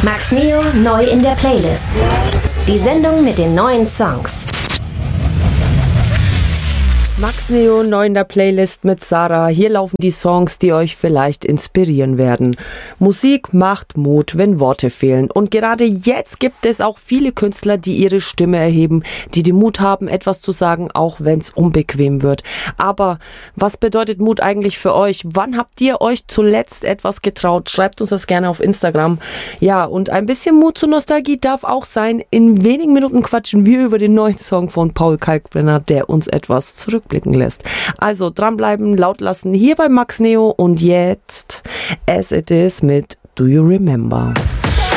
Max Neo neu in der Playlist. Die Sendung mit den neuen Songs. Max Neo neu in der Playlist mit Sarah. Hier laufen die Songs, die euch vielleicht inspirieren werden. Musik macht Mut, wenn Worte fehlen. Und gerade jetzt gibt es auch viele Künstler, die ihre Stimme erheben, die den Mut haben, etwas zu sagen, auch wenn es unbequem wird. Aber was bedeutet Mut eigentlich für euch? Wann habt ihr euch zuletzt etwas getraut? Schreibt uns das gerne auf Instagram. Ja, und ein bisschen Mut zur Nostalgie darf auch sein. In wenigen Minuten quatschen wir über den neuen Song von Paul Kalkbrenner, der uns etwas zurückblicken lässt. Also dranbleiben, laut lassen, hier bei Max Neo und jetzt As It Is mit Do You Remember?